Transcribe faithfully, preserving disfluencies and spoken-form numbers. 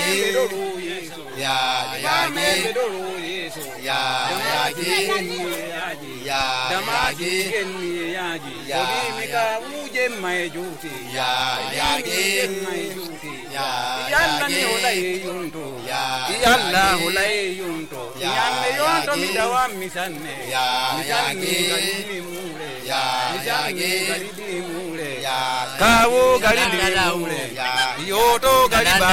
ya yagi ya yagi ya yagi ya mika uje majuti ya yagi ya yalla ulai yunto ya yalla ulai yunto yamme yunto midawa misanne ya yagi ya yagi kawo galidi mure yoto galiba